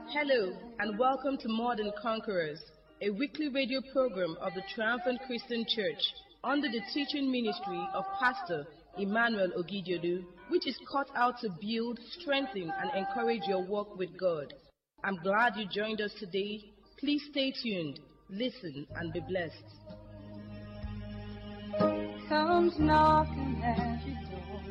Hello, and welcome to More Than Conquerors, a weekly radio program of the Triumphant Christian Church under the teaching ministry of Pastor Emmanuel Ogidiodu, which is cut out to build, strengthen, and encourage your walk with God. I'm glad you joined us today. Please stay tuned, listen, and be blessed. Comes knocking at your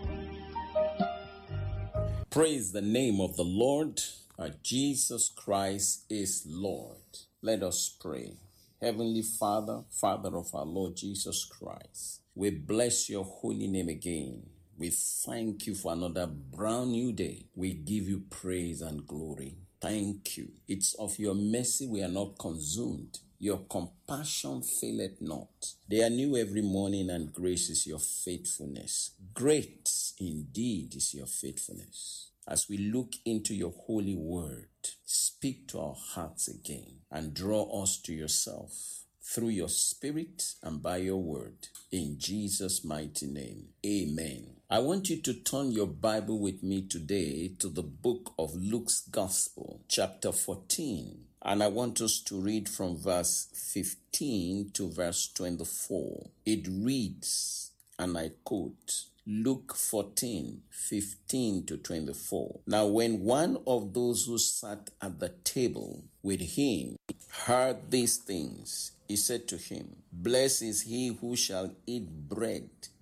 door. Praise the name of the Lord. Jesus Christ is Lord. Let us pray. Heavenly Father, Father of our Lord Jesus Christ, we bless your holy name again. We thank you for another brand new day. We give you praise and glory. Thank you. It's of your mercy we are not consumed. Your compassion faileth not. They are new every morning, and grace is your faithfulness. Great indeed is your faithfulness. As we look into your holy word, speak to our hearts again and draw us to yourself through your spirit and by your word. In Jesus' mighty name, amen. I want you to turn your Bible with me today to the book of Luke's Gospel, chapter 14. And I want us to read from verse 15 to verse 24. It reads, and I quote, Luke 14:15 to 24. Now when one of those who sat at the table with him heard these things, he said to him, Blessed is he who shall eat bread